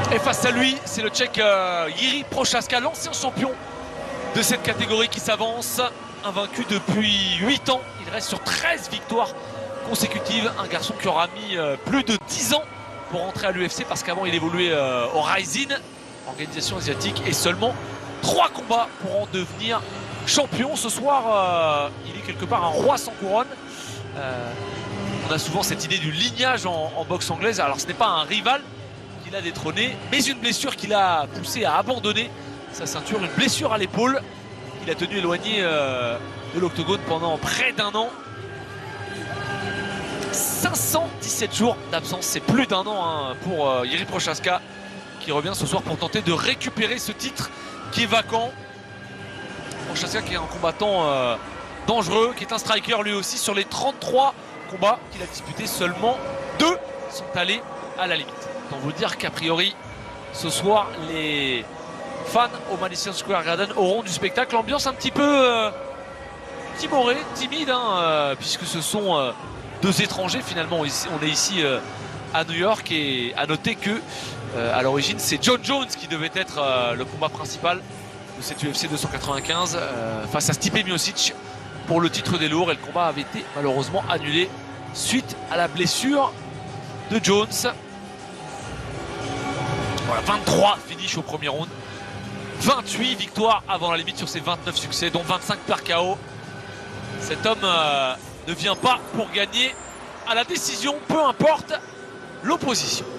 Et face à lui, c'est le Tchèque Jiří Procházka, l'ancien champion de cette catégorie qui s'avance. Invaincu depuis 8 ans, il reste sur 13 victoires consécutives. Un garçon qui aura mis plus de 10 ans pour rentrer à l'UFC parce qu'avant il évoluait au Rising, organisation asiatique, et seulement 3 combats pour en devenir champion. Ce soir, il est quelque part un roi sans couronne. On a souvent cette idée du lignage en boxe anglaise. Alors ce n'est pas un rival qu'il a détrôné, mais une blessure qui l'a poussé à abandonner sa ceinture, une blessure à l'épaule qu'il a tenu éloigné de l'octogone pendant près d'un an. 517 jours d'absence, c'est plus d'un an pour Jiří Procházka, qui revient ce soir pour tenter de récupérer ce titre qui est vacant. Procházka qui est un combattant dangereux, qui est un striker lui aussi. Sur les 33 combats qu'il a disputés, seulement 2 sont allés à la limite. Autant vous dire qu'a priori, ce soir, les fans au Madison Square Garden auront du spectacle. L'ambiance un petit peu timorée, timide, puisque ce sont 2 étrangers finalement. On est ici à New York, et à noter que à l'origine c'est John Jones qui devait être le combat principal de cette UFC 295 face à Stipe Miocic pour le titre des lourds, et le combat avait été malheureusement annulé suite à la blessure de Jones. Voilà, 23 finish au premier round, 28 victoires avant la limite sur ses 29 succès, dont 25 par KO. Cet homme ne vient pas pour gagner à la décision, peu importe l'opposition.